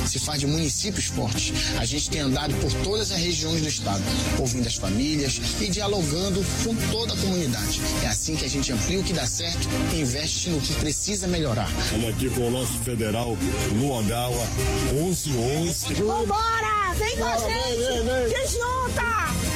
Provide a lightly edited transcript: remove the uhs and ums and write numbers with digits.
se faz de municípios fortes. A gente tem andado por todas as regiões do estado, ouvindo as famílias e dialogando com toda a comunidade. É assim que a gente amplia o que dá certo e investe no que precisa melhorar. Estamos aqui com o nosso federal Luangawa 1111. Vambora! Vem com a gente! Se junta!